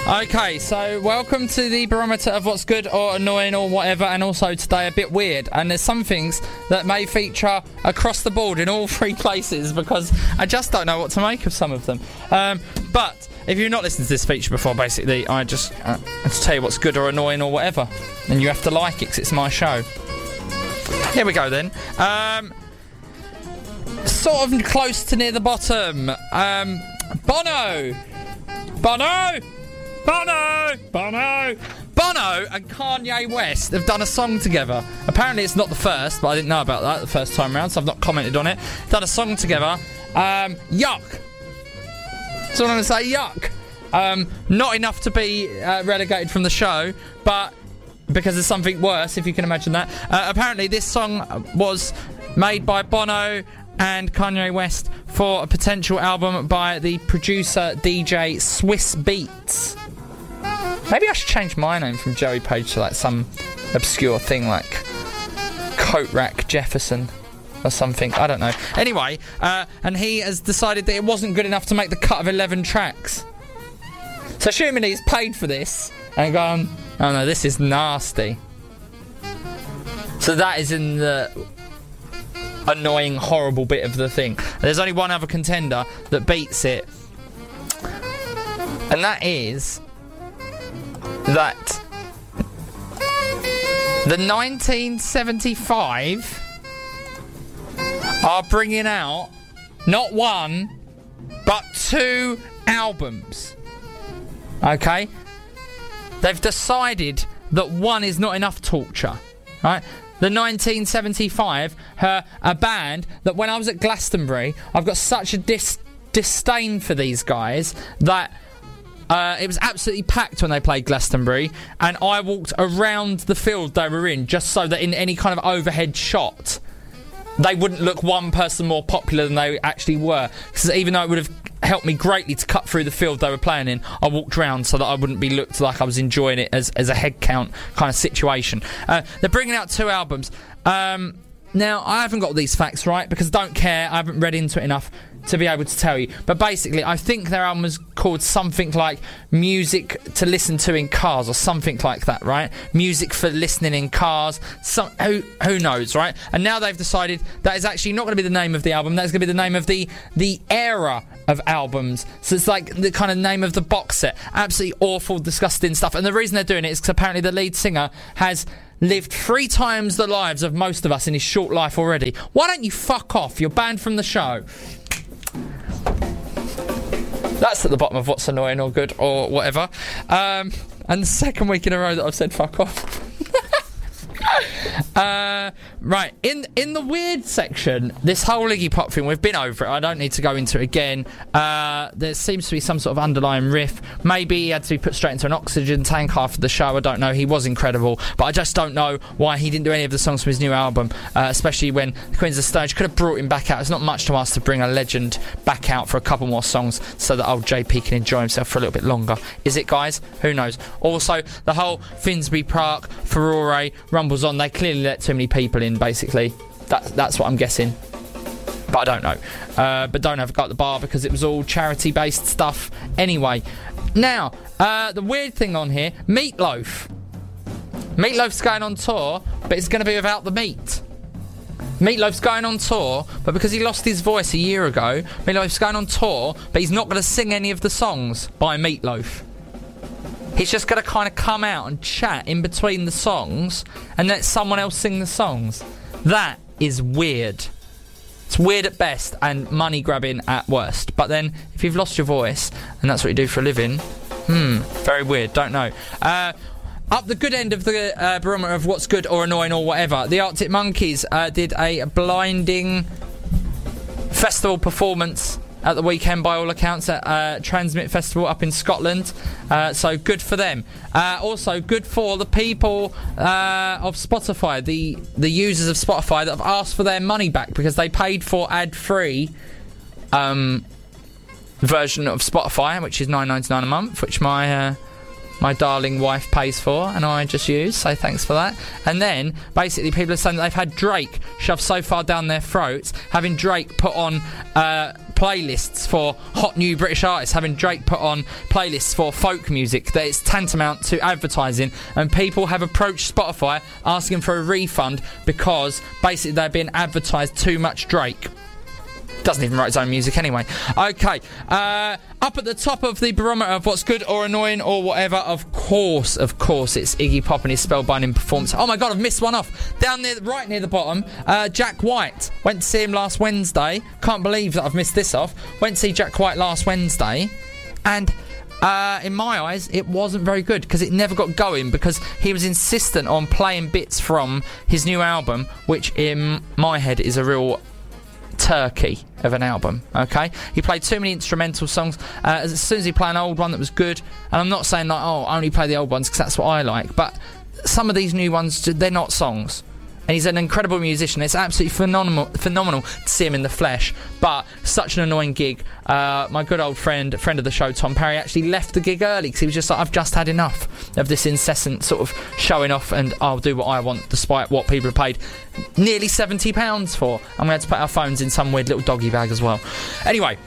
Okay, so welcome to the barometer of what's good or annoying or whatever, and also today a bit weird. And there's some things that may feature across the board in all three places because I just don't know what to make of some of them. But if you've not listened to this feature before, basically, I just have to tell you what's good or annoying or whatever. And you have to like it because it's my show. Here we go then. Sort of close to near the bottom. Bono and Kanye West have done a song together. Apparently it's not the first, but I didn't know about that the first time around, so I've not commented on it. Done a song together. Yuck. That's all I'm going to say, yuck. Not enough to be relegated from the show, but because there's something worse, if you can imagine that. Apparently this song was made by Bono and Kanye West for a potential album by the producer DJ Swiss Beats. Maybe I should change my name from Joey Page to like some obscure thing like Coat Rack Jefferson or something. I don't know. Anyway, and he has decided that it wasn't good enough to make the cut of 11 tracks. So assuming he's paid for this and gone, oh no, this is nasty. So that is in the annoying, horrible bit of the thing. There's only one other contender that beats it, and that is that the 1975 are bringing out not one but two albums. Okay? They've decided that one is not enough torture. Right? The 1975, a band that when I was at Glastonbury, I've got such a disdain for these guys that it was absolutely packed when they played Glastonbury, and I walked around the field they were in just so that in any kind of overhead shot they wouldn't look one person more popular than they actually were. Because even though it would have helped me greatly to cut through the field they were playing in, I walked around so that I wouldn't be looked like I was enjoying it as a head count kind of situation. They're bringing out two albums. Now, I haven't got these facts right because I don't care. I haven't read into it enough to be able to tell you. But basically, I think their album was called something like Music to Listen to in Cars or something like that, right? Music for listening in cars. Who knows, right? And now they've decided that is actually not going to be the name of the album. That's going to be the name of the era of albums. So it's like the kind of name of the box set. Absolutely awful, disgusting stuff. And the reason they're doing it is because apparently the lead singer has lived 3 times the lives of most of us in his short life already. Why don't you fuck off? You're banned from the show. That's at the bottom of what's annoying or good or whatever. And the second week in a row that I've said fuck off. Right, in the weird section, this whole Iggy Pop thing, we've been over it. I don't need to go into it again. There seems to be some sort of underlying riff. Maybe he had to be put straight into an oxygen tank after the show. I don't know. He was incredible, but I just don't know why he didn't do any of the songs from his new album, especially when the Queens of the Stone Age could have brought him back out. It's not much to ask to bring a legend back out for a couple more songs so that old JP can enjoy himself for a little bit longer. Is it, guys? Who knows? Also, the whole Finsbury Park Furore rumbles on. They clearly let too many people in, basically. That's what I'm guessing. But I don't know. But don't have a go at the bar because it was all charity-based stuff anyway. Now, the weird thing on here, Meatloaf. Meatloaf's going on tour, but it's going to be without the meat. Meatloaf's going on tour, but because he lost his voice a year ago, Meatloaf's going on tour, but he's not going to sing any of the songs by Meatloaf. He's just going to kind of come out and chat in between the songs and let someone else sing the songs. That is weird. It's weird at best and money grabbing at worst. But then, if you've lost your voice and that's what you do for a living, very weird, don't know. Up the good end of the barometer of what's good or annoying or whatever, the Arctic Monkeys did a blinding festival performance at the weekend, by all accounts, at Transmit Festival up in Scotland. So good for them. Also good for the people of Spotify, the users of Spotify that have asked for their money back because they paid for ad-free version of Spotify, which is $9.99 a month, which my darling wife pays for and I just use, so thanks for that. And then basically people are saying that they've had Drake shoved so far down their throats, having Drake put on playlists for hot new British artists, having Drake put on playlists for folk music, that it's tantamount to advertising, and people have approached Spotify asking for a refund because basically they're being advertised too much Drake. Doesn't even write his own music anyway. Okay, up at the top of the barometer of what's good or annoying or whatever, of course, it's Iggy Pop and his spellbinding performance. Oh my god, I've missed one off. Down there, right near the bottom, Jack White. Went to see him last Wednesday. Can't believe that I've missed this off. Went to see Jack White last Wednesday, and in my eyes, it wasn't very good because it never got going, because he was insistent on playing bits from his new album, which in my head is a real turkey of an album. Okay, he played too many instrumental songs. As soon as he played an old one that was good, and I'm not saying like, oh, I only play the old ones because that's what I like, but some of these new ones, they're not songs. And he's an incredible musician. It's absolutely phenomenal to see him in the flesh. But such an annoying gig. My good old friend of the show, Tom Parry, actually left the gig early because he was just like, I've just had enough of this incessant sort of showing off, and I'll do what I want despite what people have paid nearly £70 for. And we had to put our phones in some weird little doggy bag as well. Anyway,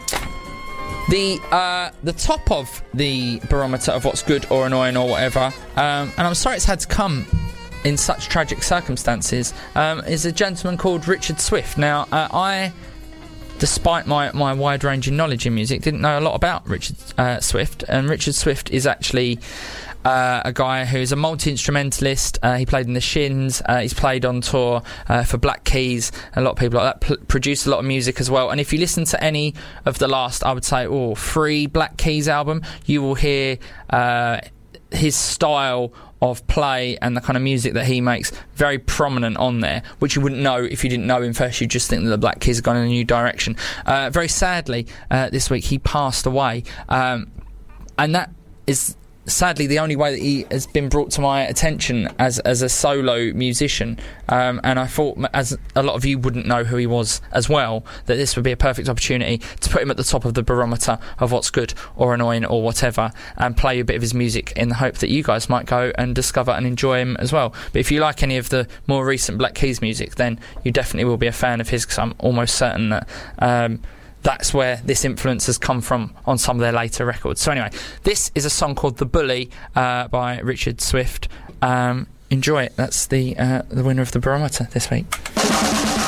the top of the barometer of what's good or annoying or whatever, and I'm sorry it's had to come in such tragic circumstances, is a gentleman called Richard Swift. Now, I, despite my wide-ranging knowledge in music, didn't know a lot about Richard Swift, and Richard Swift is actually a guy who's a multi-instrumentalist. He played in the Shins, he's played on tour for Black Keys, a lot of people like that, produced a lot of music as well. And if you listen to any of the last, I would say, 3 Black Keys album, you will hear his style of play and the kind of music that he makes very prominent on there, which you wouldn't know if you didn't know him first. You'd just think that the Black Keys have gone in a new direction. Very sadly, this week he passed away, and that is sadly the only way that he has been brought to my attention as a solo musician, and I thought, as a lot of you wouldn't know who he was as well, that this would be a perfect opportunity to put him at the top of the barometer of what's good or annoying or whatever, and play a bit of his music in the hope that you guys might go and discover and enjoy him as well. But if you like any of the more recent Black Keys music, then you definitely will be a fan of his, because I'm almost certain that that's where this influence has come from on some of their later records. So anyway, this is a song called The Bully by Richard Swift. Enjoy it. That's the winner of the barometer this week.